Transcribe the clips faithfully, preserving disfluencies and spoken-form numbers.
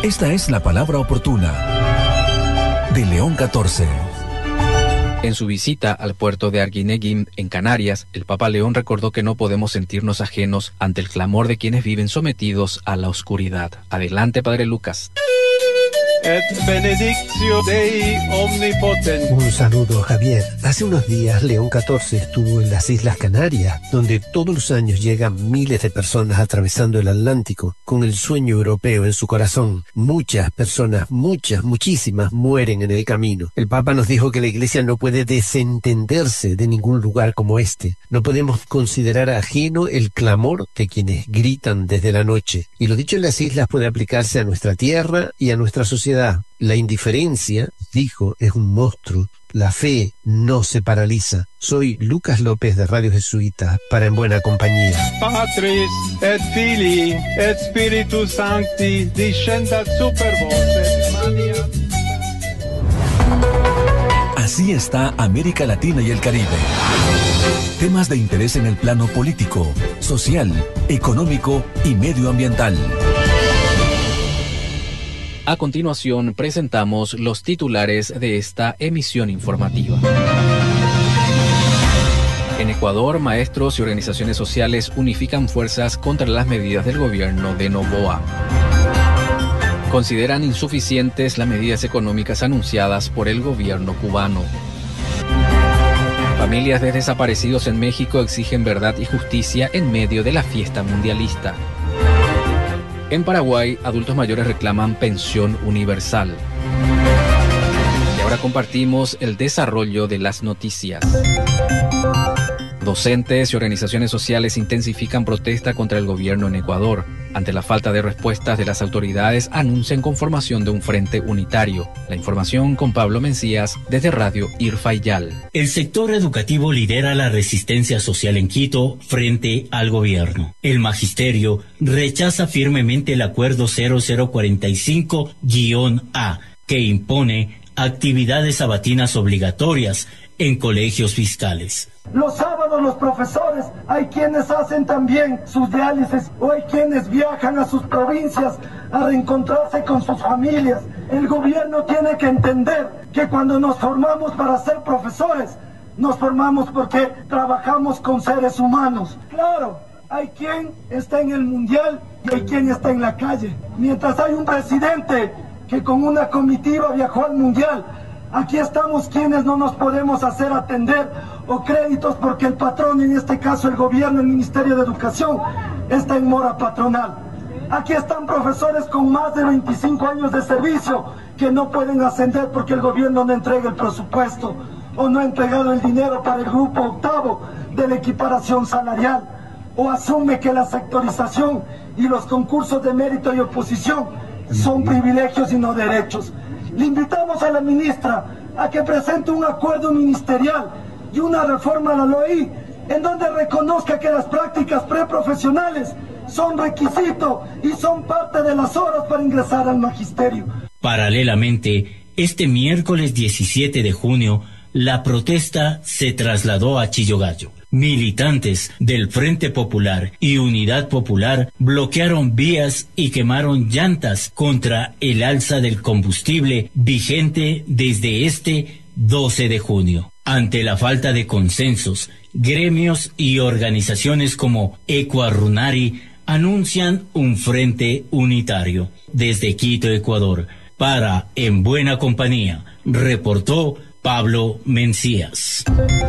Esta es la palabra oportuna de León catorce. En su visita al puerto de Arguineguín, en Canarias, el Papa León recordó que no podemos sentirnos ajenos ante el clamor de quienes viven sometidos a la oscuridad. Adelante, Padre Lucas. Et benedictio Dei omnipotens. Un saludo, Javier. Hace unos días León catorce estuvo en las Islas Canarias, donde todos los años llegan miles de personas atravesando el Atlántico con el sueño europeo en su corazón. Muchas personas, muchas, muchísimas, mueren en el camino. El Papa nos dijo que la Iglesia no puede desentenderse de ningún lugar como este. No podemos considerar ajeno el clamor de quienes gritan desde la noche. Y lo dicho en las islas puede aplicarse a nuestra tierra y a nuestra sociedad. La indiferencia, dijo, es un monstruo. La fe no se paraliza. Soy Lucas López de Radio Jesuita para En Buena Compañía. Patris et Filii et Spiritus Sancti descendat super vos et mania. Así está América Latina y el Caribe. Temas de interés en el plano político, social, económico y medioambiental. A continuación, presentamos los titulares de esta emisión informativa. En Ecuador, maestros y organizaciones sociales unifican fuerzas contra las medidas del gobierno de Noboa. Consideran insuficientes las medidas económicas anunciadas por el gobierno cubano. Familias de desaparecidos en México exigen verdad y justicia en medio de la fiesta mundialista. En Paraguay, adultos mayores reclaman pensión universal. Y ahora compartimos el desarrollo de las noticias. Docentes y organizaciones sociales intensifican protesta contra el gobierno en Ecuador. Ante la falta de respuestas de las autoridades, anuncian conformación de un frente unitario. La información con Pablo Mencías desde Radio Irfayal. El sector educativo lidera la resistencia social en Quito frente al gobierno. El magisterio rechaza firmemente el acuerdo cero cero cuarenta y cinco guión A, que impone actividades sabatinas obligatorias en colegios fiscales. Los sábados los profesores, hay quienes hacen también sus diálisis o hay quienes viajan a sus provincias a reencontrarse con sus familias. El gobierno tiene que entender que cuando nos formamos para ser profesores, nos formamos porque trabajamos con seres humanos. Claro, hay quien está en el mundial y hay quien está en la calle. Mientras hay un presidente que con una comitiva viajó al mundial, aquí estamos quienes no nos podemos hacer atender o créditos porque el patrón, en este caso el gobierno, el Ministerio de Educación, está en mora patronal. Aquí están profesores con más de veinticinco años de servicio que no pueden ascender porque el gobierno no entrega el presupuesto o no ha entregado el dinero para el grupo octavo de la equiparación salarial, o asume que la sectorización y los concursos de mérito y oposición son privilegios y no derechos. Le invitamos a la ministra a que presente un acuerdo ministerial y una reforma a la L O I en donde reconozca que las prácticas preprofesionales son requisito y son parte de las horas para ingresar al magisterio. Paralelamente, este miércoles diecisiete de junio, la protesta se trasladó a Chillogallo. Militantes del Frente Popular y Unidad Popular bloquearon vías y quemaron llantas contra el alza del combustible vigente desde este doce de junio. Ante la falta de consensos, gremios y organizaciones como Ecuarunari anuncian un frente unitario. Desde Quito, Ecuador, para En Buena Compañía, reportó Pablo Mencías.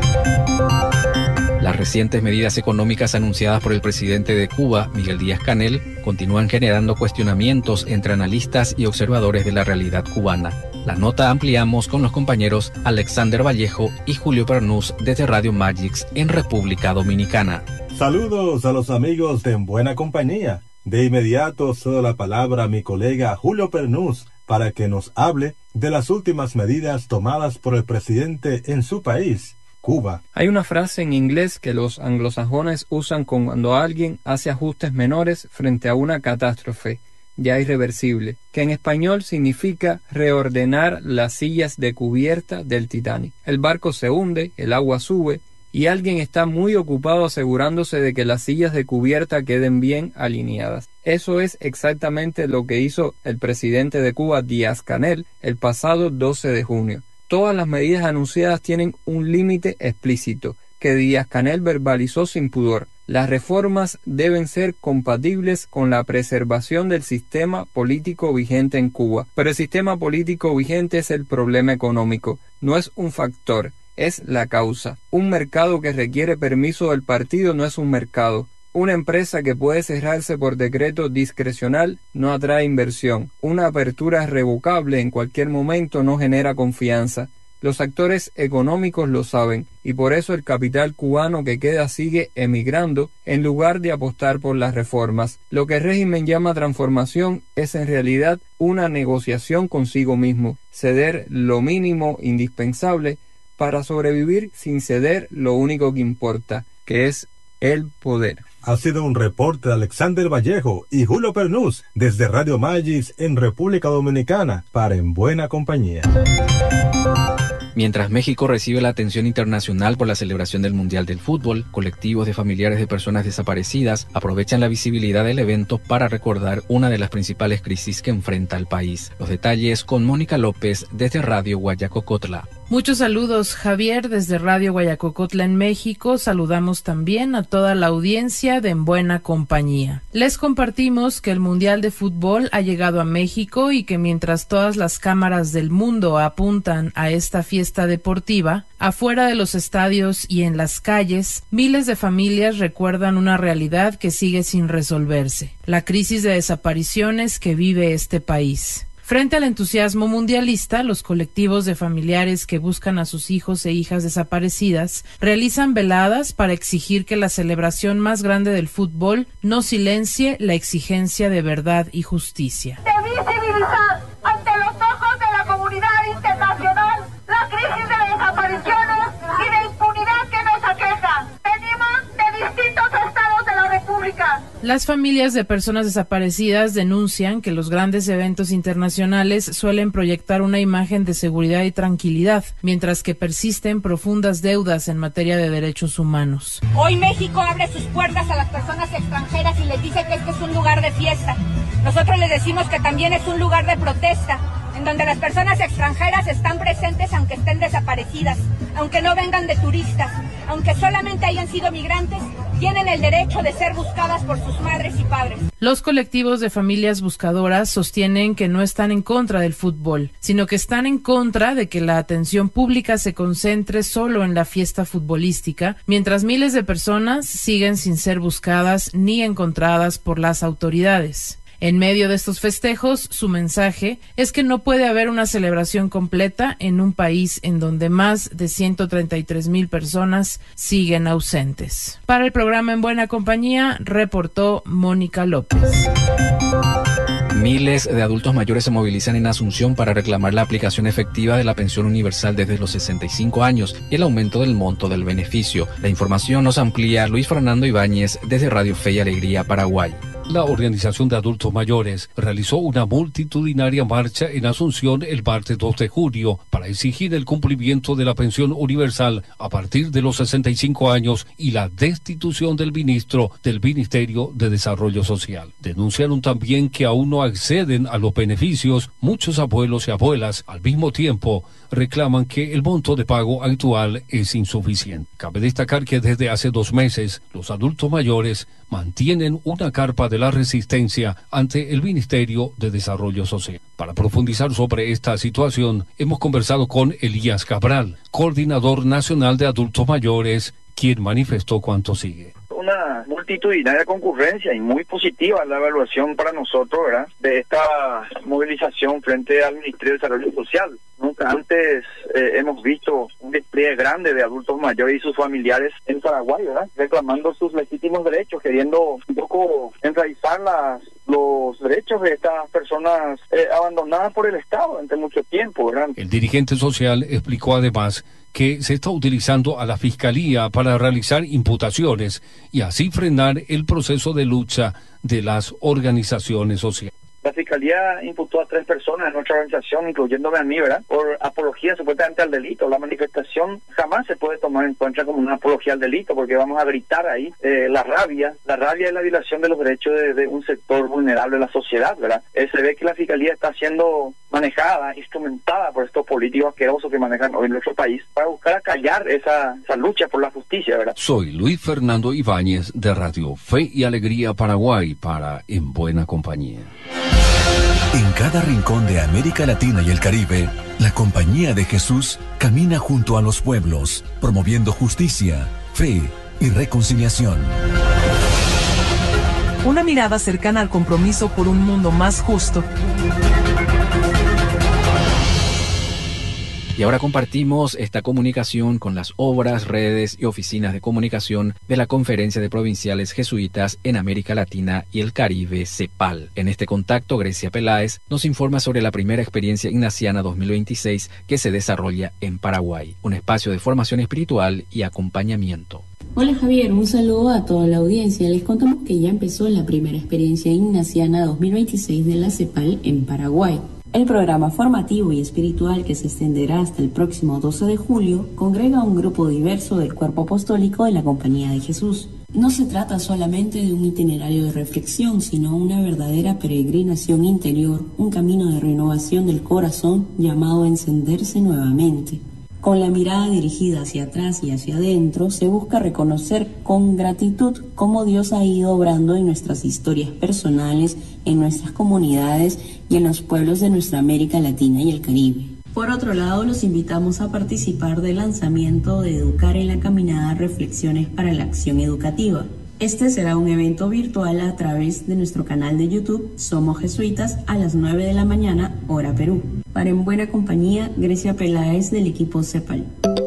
Las recientes medidas económicas anunciadas por el presidente de Cuba, Miguel Díaz-Canel, continúan generando cuestionamientos entre analistas y observadores de la realidad cubana. La nota ampliamos con los compañeros Alexander Vallejo y Julio Pernús desde Radio Magix en República Dominicana. Saludos a los amigos de En Buena Compañía. De inmediato cedo la palabra a mi colega Julio Pernús para que nos hable de las últimas medidas tomadas por el presidente en su país, Cuba. Hay una frase en inglés que los anglosajones usan cuando alguien hace ajustes menores frente a una catástrofe ya irreversible, que en español significa reordenar las sillas de cubierta del Titanic. El barco se hunde, el agua sube y alguien está muy ocupado asegurándose de que las sillas de cubierta queden bien alineadas. Eso es exactamente lo que hizo el presidente de Cuba, Díaz-Canel, el pasado doce de junio. Todas las medidas anunciadas tienen un límite explícito, que Díaz-Canel verbalizó sin pudor. Las reformas deben ser compatibles con la preservación del sistema político vigente en Cuba. Pero el sistema político vigente es el problema económico, no es un factor, es la causa. Un mercado que requiere permiso del partido no es un mercado. Una empresa que puede cerrarse por decreto discrecional no atrae inversión. Una apertura revocable en cualquier momento no genera confianza. Los actores económicos lo saben, y por eso el capital cubano que queda sigue emigrando en lugar de apostar por las reformas. Lo que el régimen llama transformación es en realidad una negociación consigo mismo, ceder lo mínimo indispensable para sobrevivir sin ceder lo único que importa, que es el poder. Ha sido un reporte de Alexander Vallejo y Julio Pernús desde Radio Magis en República Dominicana para En Buena Compañía. Mientras México recibe la atención internacional por la celebración del Mundial del Fútbol, colectivos de familiares de personas desaparecidas aprovechan la visibilidad del evento para recordar una de las principales crisis que enfrenta el país. Los detalles con Mónica López desde Radio Guayacocotla. Muchos saludos, Javier, desde Radio Guayacocotla en México. Saludamos también a toda la audiencia de En Buena Compañía. Les compartimos que el Mundial de Fútbol ha llegado a México y que mientras todas las cámaras del mundo apuntan a esta fiesta deportiva, afuera de los estadios y en las calles, miles de familias recuerdan una realidad que sigue sin resolverse: la crisis de desapariciones que vive este país. Frente al entusiasmo mundialista, los colectivos de familiares que buscan a sus hijos e hijas desaparecidas realizan veladas para exigir que la celebración más grande del fútbol no silencie la exigencia de verdad y justicia. De visibilizar ante los ojos de la comunidad internacional la crisis de desapariciones y de impunidad que nos aqueja. Venimos de distintos estados de la República. Las familias de personas desaparecidas denuncian que los grandes eventos internacionales suelen proyectar una imagen de seguridad y tranquilidad, mientras que persisten profundas deudas en materia de derechos humanos. Hoy México abre sus puertas a las personas extranjeras y les dice que este es un lugar de fiesta. Nosotros les decimos que también es un lugar de protesta, en donde las personas extranjeras están presentes aunque estén desaparecidas, aunque no vengan de turistas, aunque solamente hayan sido migrantes, tienen el derecho de ser buscadas por sus madres y padres. Los colectivos de familias buscadoras sostienen que no están en contra del fútbol, sino que están en contra de que la atención pública se concentre solo en la fiesta futbolística, mientras miles de personas siguen sin ser buscadas ni encontradas por las autoridades. En medio de estos festejos, su mensaje es que no puede haber una celebración completa en un país en donde más de ciento treinta y tres mil personas siguen ausentes. Para el programa En Buena Compañía, reportó Mónica López. Miles de adultos mayores se movilizan en Asunción para reclamar la aplicación efectiva de la pensión universal desde los sesenta y cinco años y el aumento del monto del beneficio. La información nos amplía Luis Fernando Ibáñez desde Radio Fe y Alegría, Paraguay. La Organización de Adultos Mayores realizó una multitudinaria marcha en Asunción el martes dos de junio para exigir el cumplimiento de la pensión universal a partir de los sesenta y cinco años y la destitución del ministro del Ministerio de Desarrollo Social. Denunciaron también que aún no acceden a los beneficios muchos abuelos y abuelas. Al mismo tiempo, reclaman que el monto de pago actual es insuficiente. Cabe destacar que desde hace dos meses los adultos mayores mantienen una carpa de la resistencia ante el Ministerio de Desarrollo Social. Para profundizar sobre esta situación, hemos conversado con Elías Cabral, coordinador nacional de adultos mayores, quien manifestó cuanto sigue. Una multitudinaria concurrencia y muy positiva la evaluación para nosotros, ¿verdad?, de esta movilización frente al Ministerio de Desarrollo Social. Nunca antes eh, hemos visto un despliegue grande de adultos mayores y sus familiares en Paraguay, ¿verdad?, reclamando sus legítimos derechos, queriendo un poco enraizar las, los derechos de estas personas eh, abandonadas por el Estado durante mucho tiempo, ¿verdad? El dirigente social explicó además que se está utilizando a la Fiscalía para realizar imputaciones y así frenar el proceso de lucha de las organizaciones sociales. La Fiscalía Fiscalía imputó a tres personas en nuestra organización, incluyéndome a mí, ¿verdad?, por apología supuestamente al delito. La manifestación jamás se puede tomar en cuenta como una apología al delito, porque vamos a gritar ahí eh, la rabia, la rabia de la violación de los derechos de, de un sector vulnerable de la sociedad, ¿verdad? Eh, se ve que la Fiscalía está siendo manejada, instrumentada por estos políticos asquerosos que manejan hoy en nuestro país para buscar acallar esa, esa lucha por la justicia, ¿verdad? Soy Luis Fernando Ibáñez de Radio Fe y Alegría Paraguay para En Buena Compañía. En cada rincón de América Latina y el Caribe, la Compañía de Jesús camina junto a los pueblos, promoviendo justicia, fe y reconciliación. Una mirada cercana al compromiso por un mundo más justo. Y ahora compartimos esta comunicación con las obras, redes y oficinas de comunicación de la Conferencia de Provinciales Jesuitas en América Latina y el Caribe, CEPAL. En este contacto, Grecia Peláez nos informa sobre la primera experiencia ignaciana dos mil veintiséis que se desarrolla en Paraguay, un espacio de formación espiritual y acompañamiento. Hola Javier, un saludo a toda la audiencia. Les contamos que ya empezó la primera experiencia ignaciana dos mil veintiséis de la CEPAL en Paraguay. El programa formativo y espiritual, que se extenderá hasta el próximo doce de julio, congrega a un grupo diverso del cuerpo apostólico de la Compañía de Jesús. No se trata solamente de un itinerario de reflexión, sino una verdadera peregrinación interior, un camino de renovación del corazón llamado a encenderse nuevamente. Con la mirada dirigida hacia atrás y hacia adentro, se busca reconocer con gratitud cómo Dios ha ido obrando en nuestras historias personales, en nuestras comunidades y en los pueblos de nuestra América Latina y el Caribe. Por otro lado, los invitamos a participar del lanzamiento de Educar en la Caminada Reflexiones para la Acción Educativa. Este será un evento virtual a través de nuestro canal de YouTube Somos Jesuitas a las nueve de la mañana, hora Perú. Para En Buena Compañía, Grecia Peláez del equipo CEPAL.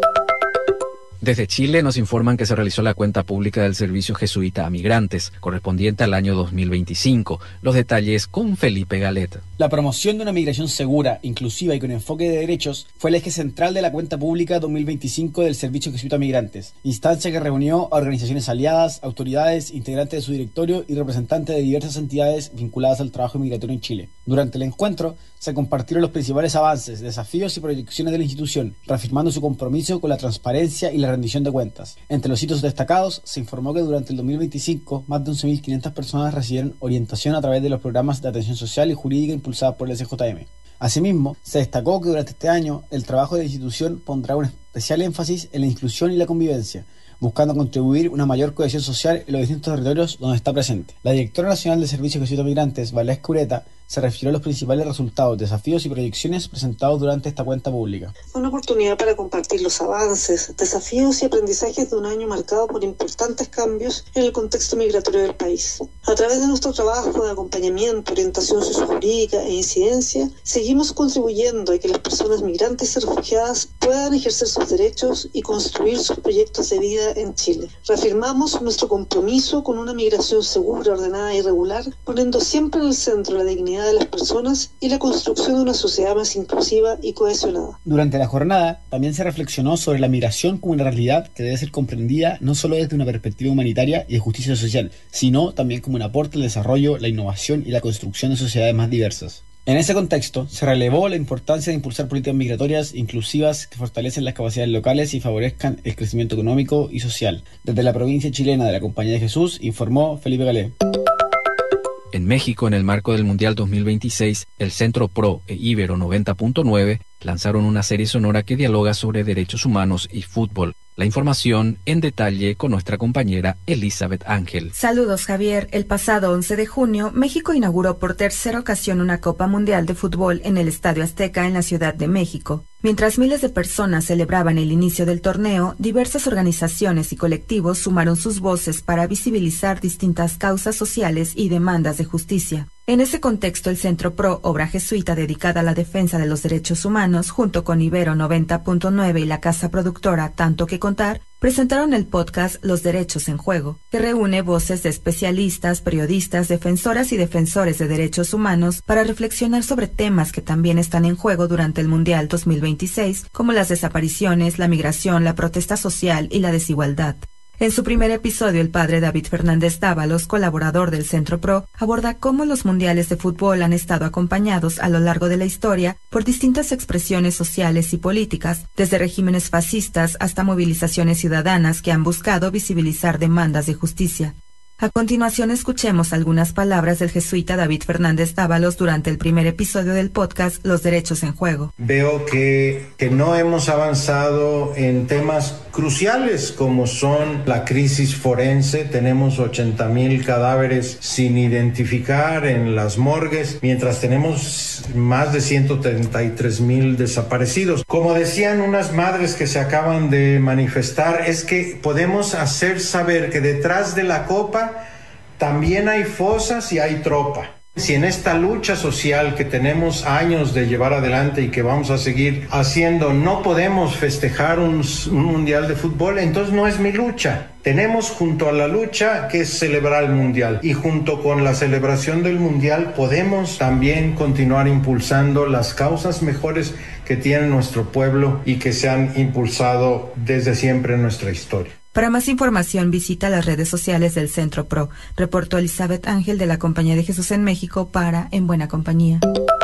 Desde Chile nos informan que se realizó la cuenta pública del Servicio Jesuita a Migrantes, correspondiente al año dos mil veinticinco. Los detalles con Felipe Galet. La promoción de una migración segura, inclusiva y con enfoque de derechos fue el eje central de la cuenta pública dos mil veinticinco del Servicio Jesuita a Migrantes, instancia que reunió a organizaciones aliadas, autoridades, integrantes de su directorio y representantes de diversas entidades vinculadas al trabajo migratorio en Chile. Durante el encuentro se compartieron los principales avances, desafíos y proyecciones de la institución, reafirmando su compromiso con la transparencia y la rendición de cuentas. Entre los hitos destacados, se informó que durante el dos mil veinticinco más de once mil quinientas personas recibieron orientación a través de los programas de atención social y jurídica impulsados por el S J M. Asimismo, se destacó que durante este año el trabajo de la institución pondrá un especial énfasis en la inclusión y la convivencia, buscando contribuir una mayor cohesión social en los distintos territorios donde está presente. La directora nacional del Servicio Jesuita a Migrantes, Valesca Ureta, se refirió a los principales resultados, desafíos y proyecciones presentados durante esta cuenta pública. Una oportunidad para compartir los avances, desafíos y aprendizajes de un año marcado por importantes cambios en el contexto migratorio del país. A través de nuestro trabajo de acompañamiento, orientación sociojurídica e incidencia, seguimos contribuyendo a que las personas migrantes y refugiadas puedan ejercer sus derechos y construir sus proyectos de vida en Chile. Reafirmamos nuestro compromiso con una migración segura, ordenada y regular, poniendo siempre en el centro la dignidad de las personas y la construcción de una sociedad más inclusiva y cohesionada. Durante la jornada también se reflexionó sobre la migración como una realidad que debe ser comprendida no solo desde una perspectiva humanitaria y de justicia social, sino también como un aporte al desarrollo, la innovación y la construcción de sociedades más diversas. En ese contexto, se relevó la importancia de impulsar políticas migratorias inclusivas que fortalecen las capacidades locales y favorezcan el crecimiento económico y social. Desde la provincia chilena de la Compañía de Jesús, informó Felipe Galé. En México, en el marco del Mundial dos mil veintiséis, el Centro Pro e Ibero noventa punto nueve lanzaron una serie sonora que dialoga sobre derechos humanos y fútbol. La información en detalle con nuestra compañera Elizabeth Ángel. Saludos, Javier. El pasado once de junio, México inauguró por tercera ocasión una Copa Mundial de Fútbol en el Estadio Azteca en la Ciudad de México. Mientras miles de personas celebraban el inicio del torneo, diversas organizaciones y colectivos sumaron sus voces para visibilizar distintas causas sociales y demandas de justicia. En ese contexto, el Centro Pro, obra jesuita dedicada a la defensa de los derechos humanos, junto con Ibero noventa punto nueve y la casa productora Tanto que Contar, presentaron el podcast Los Derechos en Juego, que reúne voces de especialistas, periodistas, defensoras y defensores de derechos humanos para reflexionar sobre temas que también están en juego durante el Mundial dos mil veintiséis, como las desapariciones, la migración, la protesta social y la desigualdad. En su primer episodio, el padre David Fernández Dávalos, colaborador del Centro Pro, aborda cómo los mundiales de fútbol han estado acompañados a lo largo de la historia por distintas expresiones sociales y políticas, desde regímenes fascistas hasta movilizaciones ciudadanas que han buscado visibilizar demandas de justicia. A continuación, escuchemos algunas palabras del jesuita David Fernández Dávalos durante el primer episodio del podcast Los Derechos en Juego. Veo que, que no hemos avanzado en temas cruciales como son la crisis forense. Tenemos ochenta mil cadáveres sin identificar en las morgues, mientras tenemos más de ciento treinta y tres mil desaparecidos. Como decían unas madres que se acaban de manifestar, es que podemos hacer saber que detrás de la copa también hay fosas y hay tropa. Si en esta lucha social que tenemos años de llevar adelante y que vamos a seguir haciendo no podemos festejar un, un mundial de fútbol, entonces no es mi lucha. Tenemos junto a la lucha que es celebrar el mundial, y junto con la celebración del mundial podemos también continuar impulsando las causas mejores que tiene nuestro pueblo y que se han impulsado desde siempre en nuestra historia. Para más información, visita las redes sociales del Centro Pro. Reportó Elizabeth Ángel de la Compañía de Jesús en México para En Buena Compañía.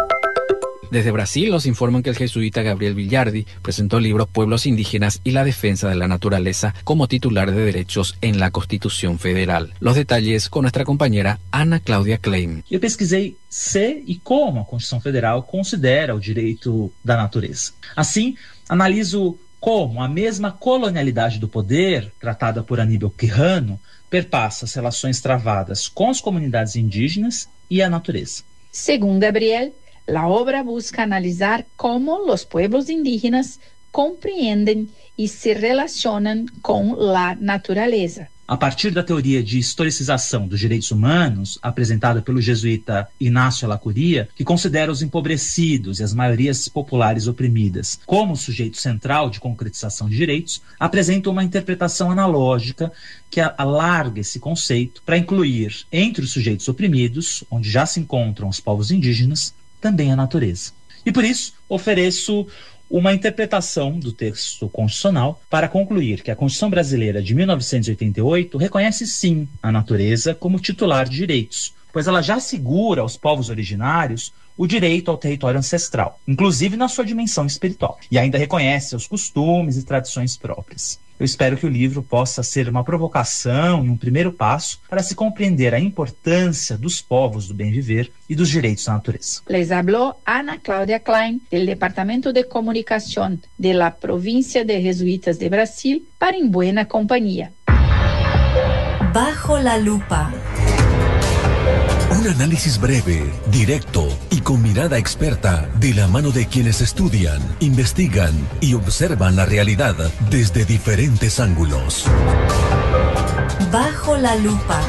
Desde Brasil nos informan que el jesuita Gabriel Villardi presentó el libro Pueblos Indígenas y la Defensa de la Naturaleza como titular de derechos en la Constitución Federal. Los detalles con nuestra compañera Ana Cláudia Klein. Eu pesquisei se e como a Constituição Federal considera o direito da natureza. Assim, analiso como a mesma colonialidade do poder, tratada por Aníbal Quijano, perpassa as relações travadas com as comunidades indígenas e a natureza. Según Gabriel, la obra busca analizar cómo los pueblos indígenas compreenden y se relacionan con la naturaleza. A partir da teoria de historicização dos direitos humanos, apresentada pelo jesuíta Ignacio Lacuria, que considera os empobrecidos e as maiorias populares oprimidas como o sujeito central de concretização de direitos, apresenta uma interpretação analógica que alarga esse conceito para incluir entre os sujeitos oprimidos, onde já se encontram os povos indígenas, também a natureza. E por isso, ofereço uma interpretação do texto constitucional para concluir que a Constituição Brasileira de mil novecentos e oitenta e oito reconhece sim a natureza como titular de direitos, pois ela já assegura aos povos originários o direito ao território ancestral, inclusive na sua dimensão espiritual, e ainda reconhece os costumes e tradições próprias. Eu espero que o livro possa ser uma provocação e um primeiro passo para se compreender a importância dos povos do bem viver e dos direitos da natureza. Les habló Ana Cláudia Klein, del Departamento de Comunicación de la Provincia de Jesuitas de Brasil, para En Buena Compañía. Bajo la lupa. Un análisis breve, directo y con mirada experta de la mano de quienes estudian, investigan y observan la realidad desde diferentes ángulos. Bajo la lupa.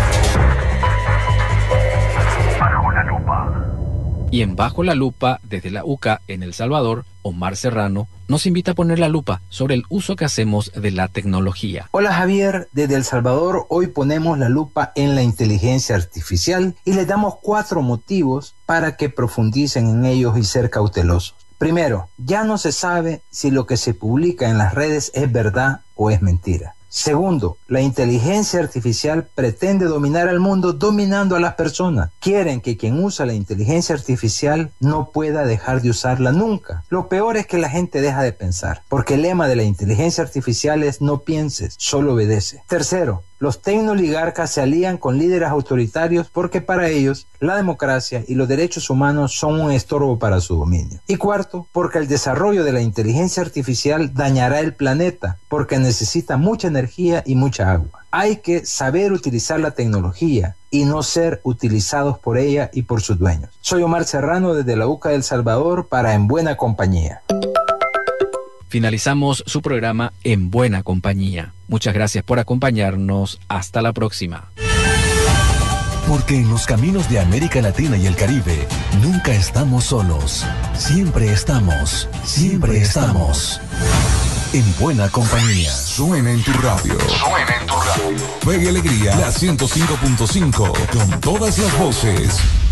Bajo la lupa. Y en Bajo la Lupa, desde la U C A en El Salvador, Omar Serrano nos invita a poner la lupa sobre el uso que hacemos de la tecnología. Hola Javier, desde El Salvador hoy ponemos la lupa en la inteligencia artificial y les damos cuatro motivos para que profundicen en ellos y ser cautelosos. Primero, ya no se sabe si lo que se publica en las redes es verdad o es mentira. Segundo, la inteligencia artificial pretende dominar al mundo dominando a las personas. Quieren que quien usa la inteligencia artificial no pueda dejar de usarla nunca. Lo peor es que la gente deja de pensar, porque el lema de la inteligencia artificial es no pienses, solo obedece. Tercero, los tecnoligarcas se alían con líderes autoritarios porque para ellos la democracia y los derechos humanos son un estorbo para su dominio. Y cuarto, porque el desarrollo de la inteligencia artificial dañará el planeta porque necesita mucha energía y mucha agua. Hay que saber utilizar la tecnología y no ser utilizados por ella y por sus dueños. Soy Omar Serrano desde la U C A de El Salvador para En Buena Compañía. Finalizamos su programa En Buena Compañía. Muchas gracias por acompañarnos. Hasta la próxima. Porque en los caminos de América Latina y el Caribe nunca estamos solos. Siempre estamos, siempre estamos. En Buena Compañía. Suena en tu radio. Suena en tu radio. Fe y Alegría, la ciento cinco punto cinco. Con todas las voces.